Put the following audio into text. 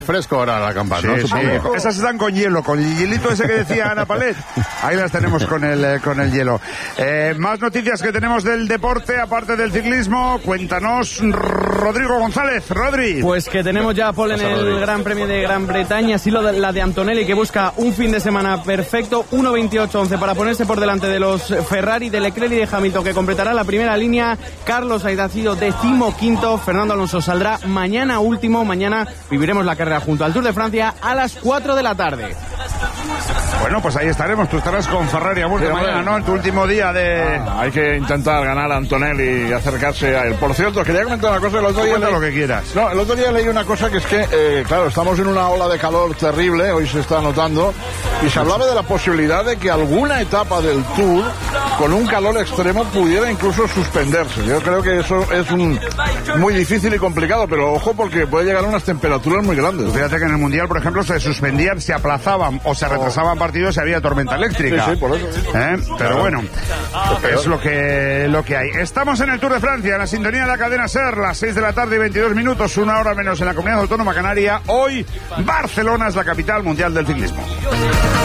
Fresco ahora la campana, sí, ¿no? sí. Esas están con hielo, con el hielito ese que decía Ana Palet. Ahí las tenemos con el hielo. Más noticias que tenemos del deporte, aparte del ciclismo. Cuéntanos, Rodrigo González. Rodri. Pues que tenemos ya pole en el Gran Premio de Gran Bretaña, así la de Antonelli, que busca un fin de semana perfecto, 1.28.11 para ponerse por delante de los Ferrari, de Leclerc y de Hamilton, que completará la primera línea. Carlos Sainz ha sido 15º, Fernando Alonso saldrá mañana último. Mañana viviremos la carrera junto al Tour de Francia a las 4 de la tarde. Bueno, pues ahí estaremos. Tú estarás con Ferrari a muerte mañana, ¿no? En tu último día de... hay que intentar ganar a Antonelli y acercarse a él. Por cierto, quería comentar una cosa. El otro día lo que quieras. No, el otro día leí una cosa que es que, claro, estamos en una ola de calor terrible, hoy se está notando, y se hablaba de la posibilidad de que alguna etapa del Tour, con un calor extremo, pudiera incluso suspenderse. Yo creo que eso es muy difícil y complicado, pero ojo, porque puede llegar a unas temperaturas muy grandes. Fíjate que en el Mundial, por ejemplo, se suspendían, se aplazaban o se retrasaban partidos si había tormenta eléctrica. Sí, por eso. Pero bueno, es lo que hay. Estamos en el Tour de Francia, en la sintonía de la cadena SER, las 6 de la tarde y 22 minutos, una hora menos en la Comunidad Autónoma Canaria. Hoy, Barcelona es la capital mundial del ciclismo.